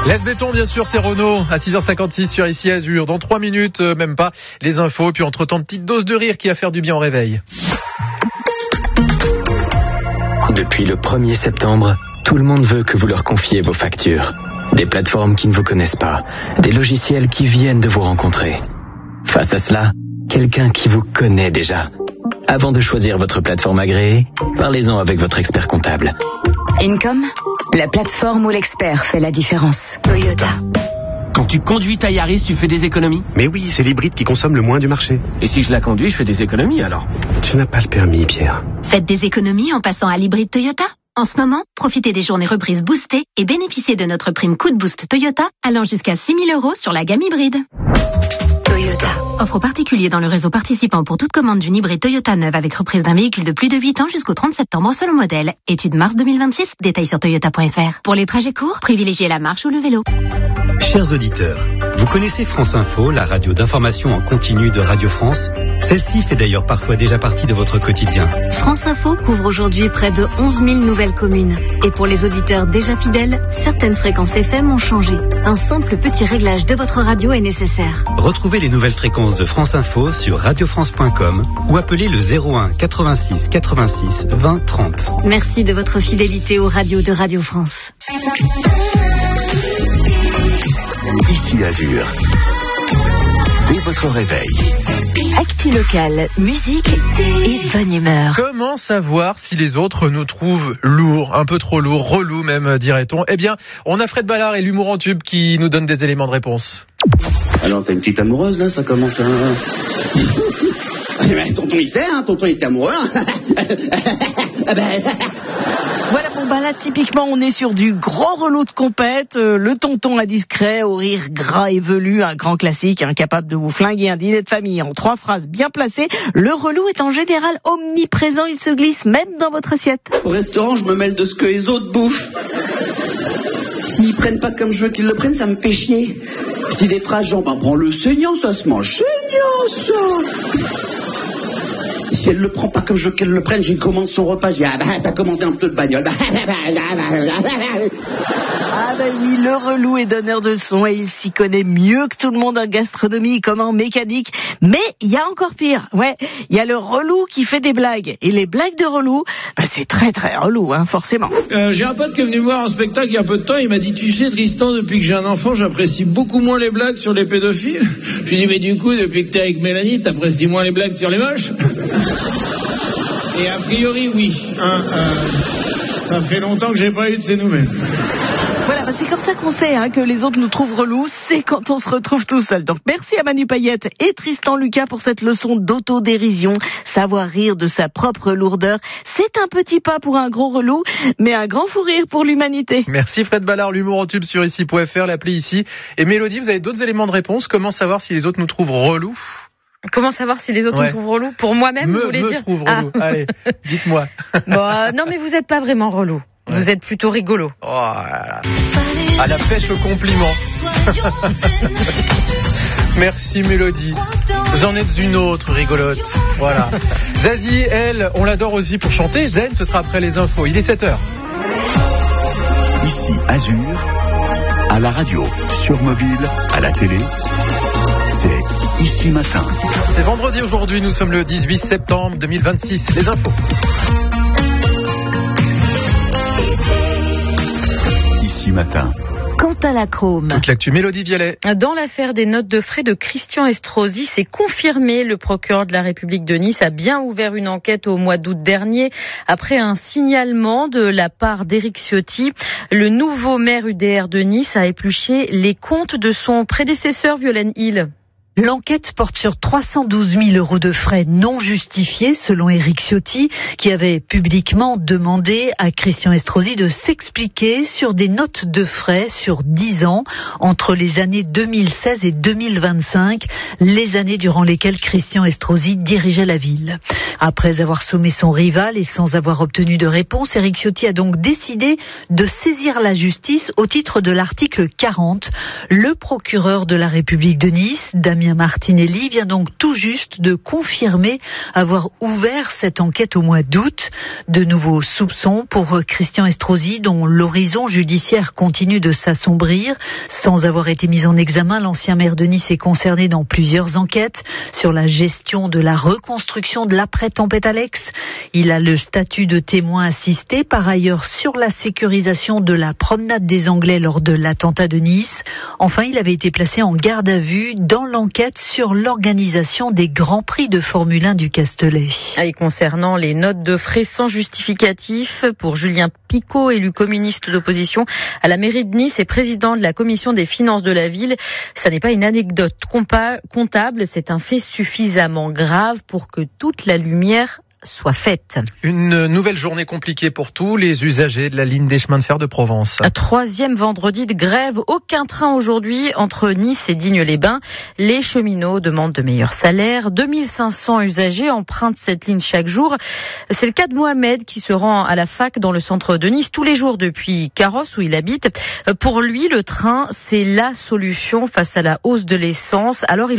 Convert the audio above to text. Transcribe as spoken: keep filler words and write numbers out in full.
Laisse béton, bien sûr, c'est Renaud à six heures cinquante-six sur Ici Azur. Dans trois minutes, euh, même pas, les infos. Puis entre-temps, petite dose de rire qui va faire du bien au réveil. Depuis le premier septembre, tout le monde veut que vous leur confiez vos factures. Des plateformes qui ne vous connaissent pas, des logiciels qui viennent de vous rencontrer. Face à cela, quelqu'un qui vous connaît déjà. Avant de choisir votre plateforme agréée, parlez-en avec votre expert comptable. Income, la plateforme où l'expert fait la différence. Toyota. Quand tu conduis ta Yaris, tu fais des économies? Mais oui, c'est l'hybride qui consomme le moins du marché. Et si je la conduis, je fais des économies alors? Tu n'as pas le permis, Pierre. Faites des économies en passant à l'hybride Toyota. En ce moment, profitez des journées reprises boostées et bénéficiez de notre prime coup de boost Toyota allant jusqu'à six mille euros sur la gamme hybride. Toyota. Offre aux particuliers dans le réseau participant pour toute commande d'une hybride Toyota neuve avec reprise d'un véhicule de plus de huit ans jusqu'au trente septembre selon modèle. Étude mars deux mille vingt-six, détails sur toyota point f r. Pour les trajets courts, privilégiez la marche ou le vélo. Chers auditeurs, vous connaissez France Info, la radio d'information en continu de Radio France? Celle-ci fait d'ailleurs parfois déjà partie de votre quotidien. France Info couvre aujourd'hui près de onze mille nouvelles communes. Et pour les auditeurs déjà fidèles, certaines fréquences F M ont changé. Un simple petit réglage de votre radio est nécessaire. Retrouvez les nouvelles fréquences de France Info sur radio france point com ou appelez le zéro un quatre-vingt-six quatre-vingt-six vingt trente. Merci de votre fidélité aux radios de Radio France. Ici Azur. Dès votre réveil. Actu local, musique et bonne humeur. Comment savoir si les autres nous trouvent lourds, un peu trop lourds, relous même, dirait-on? Eh bien, on a Fred Ballard et l'humour en tube qui nous donnent des éléments de réponse. Alors, t'as une petite amoureuse, là, ça commence à... Mais tonton, il sait, hein, tonton, il est amoureux. Voilà, bon, bah là, typiquement, on est sur du grand relou de compète, euh, le tonton indiscret, au rire gras et velu, un grand classique, incapable de vous flinguer un dîner de famille en trois phrases bien placées. Le relou est en général omniprésent, il se glisse même dans votre assiette. Au restaurant, je me mêle de ce que les autres bouffent. S'ils prennent pas comme je veux qu'ils le prennent, ça me fait chier. Petit des phrases genre, bah, prends le saignant, ça se mange saignant, ça. Si elle le prend pas comme je veux qu'elle le prenne, j'ai commandé son repas, je dis, ah bah, t'as commandé un peu de bagnole. Ah bah oui, le relou est donneur de leçons et il s'y connaît mieux que tout le monde en gastronomie comme en mécanique. Mais il y a encore pire, ouais, il y a le relou qui fait des blagues. Et les blagues de relou, bah c'est très très relou, hein, forcément. Euh, j'ai un pote qui est venu me voir en spectacle il y a peu de temps, il m'a dit, tu sais Tristan, depuis que j'ai un enfant, j'apprécie beaucoup moins les blagues sur les pédophiles. Je lui ai dit, mais du coup, depuis que t'es avec Mélanie, t'apprécies moins les blagues sur les moches? Et a priori, oui. Hein, euh, ça fait longtemps que j'ai pas eu de ces nouvelles. Voilà, bah c'est comme ça qu'on sait hein, que les autres nous trouvent relous, c'est quand on se retrouve tout seul. Donc merci à Manu Payette et Tristan Lucas pour cette leçon d'autodérision. Savoir rire de sa propre lourdeur, c'est un petit pas pour un gros relou, mais un grand fou rire pour l'humanité. Merci Fred Ballard, l'humour en tube sur ici point f r, l'appli ici. Et Mélodie, vous avez d'autres éléments de réponse? Comment savoir si les autres nous trouvent relous? Comment savoir si les autres ouais. me trouvent relou? Pour moi-même, me, vous voulez me dire trouve relou. Ah. Allez, dites-moi. Bon, euh, non, mais vous n'êtes pas vraiment relou. Ouais. Vous êtes plutôt rigolo. Oh, là là. À la pêche au compliment. Merci Mélodie. J'en ai une autre rigolote. Voilà. Zazie, elle, on l'adore aussi pour chanter. Zen, ce sera après les infos. Il est sept heures. Ici Azur, à la radio, sur mobile, à la télé. C'est Ici Matin. C'est vendredi aujourd'hui, nous sommes le dix-huit septembre deux mille vingt-six. Les infos. Ici Matin. Quentin Lacrome. Toute l'actu, Mélodie Vialet. Dans l'affaire des notes de frais de Christian Estrosi, c'est confirmé. Le procureur de la République de Nice a bien ouvert une enquête au mois d'août dernier après un signalement de la part d'Éric Ciotti. Le nouveau maire U D R de Nice a épluché les comptes de son prédécesseur Violaine Hill. L'enquête porte sur trois cent douze mille euros de frais non justifiés, selon Éric Ciotti, qui avait publiquement demandé à Christian Estrosi de s'expliquer sur des notes de frais sur dix ans, entre les années deux mille seize et deux mille vingt-cinq, les années durant lesquelles Christian Estrosi dirigeait la ville. Après avoir sommé son rival et sans avoir obtenu de réponse, Éric Ciotti a donc décidé de saisir la justice au titre de l'article quarante. Le procureur de la République de Nice, Damien Damien Martinelli, vient donc tout juste de confirmer avoir ouvert cette enquête au mois d'août. De nouveaux soupçons pour Christian Estrosi, dont l'horizon judiciaire continue de s'assombrir. Sans avoir été mis en examen, l'ancien maire de Nice est concerné dans plusieurs enquêtes sur la gestion de la reconstruction de l'après-tempête Alex. Il a le statut de témoin assisté, par ailleurs sur la sécurisation de la promenade des Anglais lors de l'attentat de Nice. Enfin, il avait été placé en garde à vue dans l'enquête sur l'organisation des Grands Prix de Formule un du Castellet. Et concernant les notes de frais sans justificatif pour Julien Picot, élu communiste d'opposition à la mairie de Nice et président de la commission des finances de la ville, ça n'est pas une anecdote compa- comptable, c'est un fait suffisamment grave pour que toute la lumière soit faite. Une nouvelle journée compliquée pour tous les usagers de la ligne des chemins de fer de Provence. Troisième vendredi de grève, aucun train aujourd'hui entre Nice et Digne-les-Bains. Les cheminots demandent de meilleurs salaires. deux mille cinq cents usagers empruntent cette ligne chaque jour. C'est le cas de Mohamed qui se rend à la fac dans le centre de Nice tous les jours depuis Carrosse où il habite. Pour lui, le train, c'est la solution face à la hausse de l'essence. Alors il